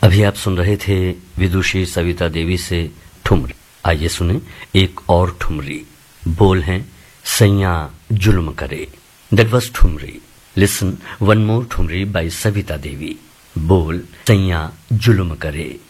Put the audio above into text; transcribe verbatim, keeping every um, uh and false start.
अभी आप सुन रहे थे विदुषी सविता देवी से ठुमरी। आइए सुने एक और ठुमरी। बोल हैं सैया जुल्म करे। That was thumri. Listen one more thumri bye Savita Devi. बोल सैया जुल्म करे।